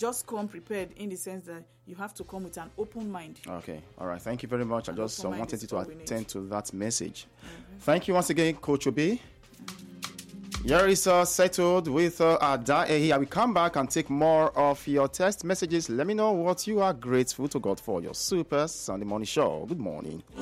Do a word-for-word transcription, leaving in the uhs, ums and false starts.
just come prepared in the sense that you have to come with an open mind. Okay, all right. Thank you very much. An I just uh, open mind wanted you is to all we attend need. to that message. Mm-hmm. Thank you once again, Coach Obi. Here is uh, settled with uh, Ada Ehi. I will come back and take more of your text messages. Let me know what you are grateful to God for. Your Super Sunday Morning Show. Good morning.